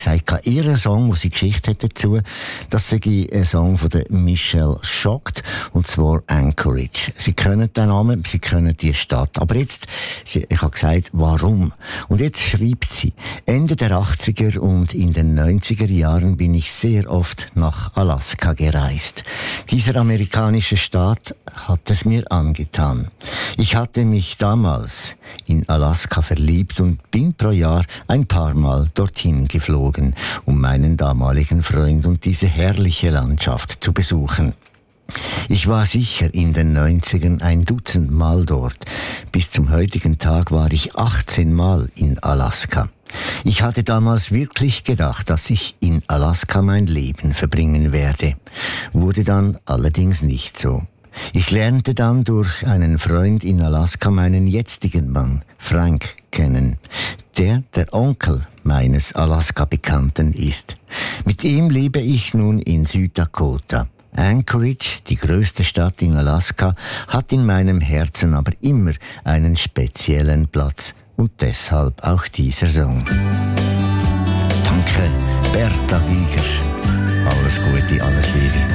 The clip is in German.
gesagt, ihr Song, wo sie Geschichte hat dazu, das sei ein Song von der Michelle Shocked, und zwar Anchorage. Sie kennen den Namen, sie kennen die Stadt. Aber jetzt, ich habe gesagt, warum? Und jetzt schreibt sie, Ende der 80er und in den 90er Jahren bin ich sehr oft nach Alaska gereist. Dieser amerikanische Staat hat es mir angetan. Ich hatte mich damals in Alaska verliebt und bin pro Jahr ein paar Mal dorthin geflogen, um meinen damaligen Freund und diese herrliche Landschaft zu besuchen. Ich war sicher in den 90ern ein Dutzend Mal dort. Bis zum heutigen Tag war ich 18 Mal in Alaska. Ich hatte damals wirklich gedacht, dass ich in Alaska mein Leben verbringen werde. Wurde dann allerdings nicht so. Ich lernte dann durch einen Freund in Alaska meinen jetzigen Mann, Frank, kennen, der Onkel meines Alaska-Bekannten ist. Mit ihm lebe ich nun in Süddakota. Anchorage, die größte Stadt in Alaska, hat in meinem Herzen aber immer einen speziellen Platz. Und deshalb auch dieser Song. Danke, Berta Giger. Alles Gute, alles Liebe.